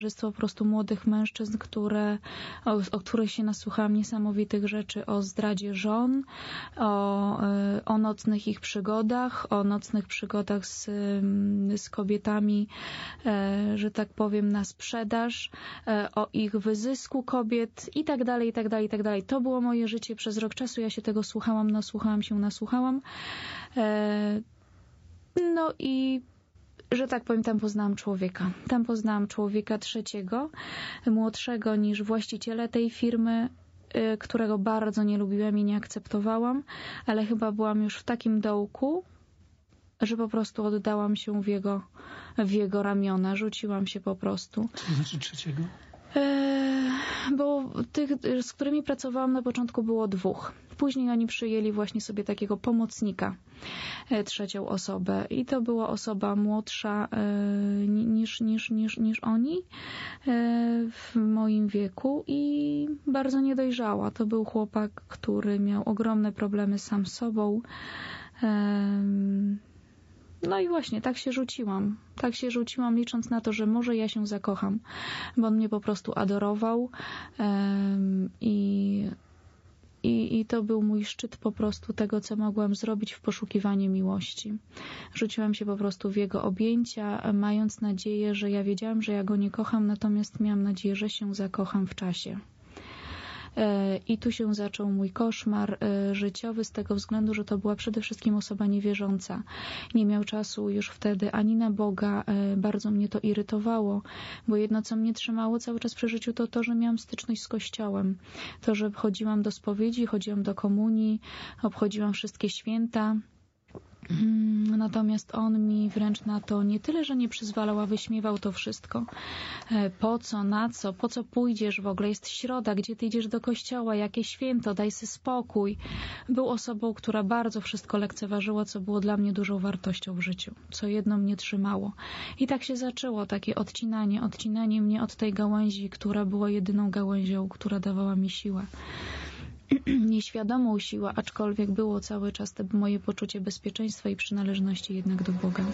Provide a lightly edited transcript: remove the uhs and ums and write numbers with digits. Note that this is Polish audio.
Po prostu młodych mężczyzn, o których się nasłuchałam niesamowitych rzeczy, o zdradzie żon, o nocnych ich przygodach, o nocnych przygodach z kobietami, że tak powiem, na sprzedaż, o ich wyzysku kobiet i tak dalej, i tak dalej, i tak dalej. To było moje życie przez rok czasu. Ja się tego słuchałam, nasłuchałam. No i że tak powiem, tam poznałam człowieka. Tam poznałam człowieka trzeciego, młodszego niż właściciele tej firmy, którego bardzo nie lubiłam i nie akceptowałam, ale chyba byłam już w takim dołku, że po prostu oddałam się w jego ramiona. Rzuciłam się po prostu. Co znaczy trzeciego? Bo tych, z którymi pracowałam na początku, było 2. Później oni przyjęli właśnie sobie takiego pomocnika, trzecią osobę. I to była osoba młodsza niż oni w moim wieku i bardzo niedojrzała. To był chłopak, który miał ogromne problemy sam z sobą. No i właśnie, tak się rzuciłam. Tak się rzuciłam, licząc na to, że może ja się zakocham, bo on mnie po prostu adorował i to był mój szczyt po prostu tego, co mogłam zrobić w poszukiwaniu miłości. Rzuciłam się po prostu w jego objęcia, mając nadzieję, że ja wiedziałam, że ja go nie kocham, natomiast miałam nadzieję, że się zakocham w czasie. I tu się zaczął mój koszmar życiowy z tego względu, że to była przede wszystkim osoba niewierząca. Nie miał czasu już wtedy ani na Boga. Bardzo mnie to irytowało, bo jedno, co mnie trzymało cały czas przy życiu, to, że miałam styczność z Kościołem. To, że chodziłam do spowiedzi, chodziłam do komunii, obchodziłam wszystkie święta. Natomiast on mi wręcz na to nie tyle, że nie przyzwalał, a wyśmiewał to wszystko. Po co, na co, po co pójdziesz w ogóle? Jest środa, gdzie ty idziesz do kościoła, jakie święto, daj sobie spokój. Był osobą, która bardzo wszystko lekceważyła, co było dla mnie dużą wartością w życiu, co jedno mnie trzymało. I tak się zaczęło takie odcinanie mnie od tej gałęzi, która była jedyną gałęzią, która dawała mi siłę. Nieświadomą siłę, aczkolwiek było cały czas to moje poczucie bezpieczeństwa i przynależności jednak do Boga.